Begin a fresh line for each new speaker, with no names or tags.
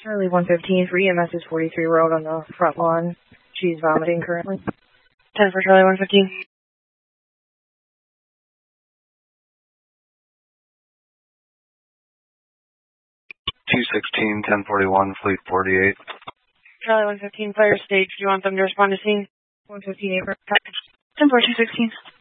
Charlie 115 for EMS is 43 Road on the front lawn. She's vomiting currently.
10 for Charlie 115.
216, 1041, Fleet 48.
Charlie 115, fire stage. Do you want them to respond to scene?
115 April.
10 for 216.